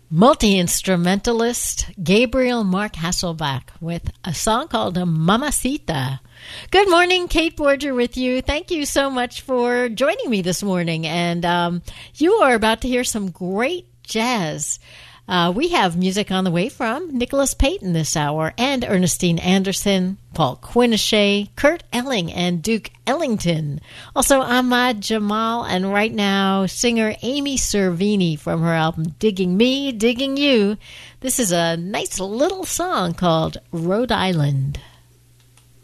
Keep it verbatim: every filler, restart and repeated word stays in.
multi-instrumentalist Gabriel Mark Hasselbach with a song called Mamacita. Good morning, Kate Borger with you. Thank you so much for joining me this morning. And um, you are about to hear some great jazz. Uh, we have music on the way from Nicholas Payton this hour and Ernestine Anderson, Paul Quinochet, Kurt Elling, and Duke Ellington. Also Ahmad Jamal, and right now singer Amy Cervini from her album Digging Me, Digging You. This is a nice little song called Rhode Island.